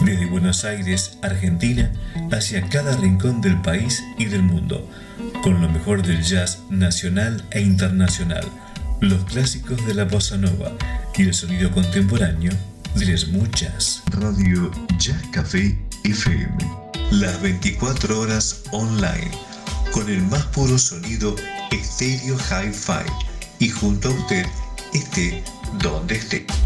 desde Buenos Aires, Argentina, hacia cada rincón del país y del mundo, con lo mejor del jazz nacional e internacional, los clásicos de la bossa nova y el sonido contemporáneo de las muchas. Radio Jazz Café FM, las 24 horas online, con el más puro sonido estéreo hi-fi y junto a usted esté donde esté.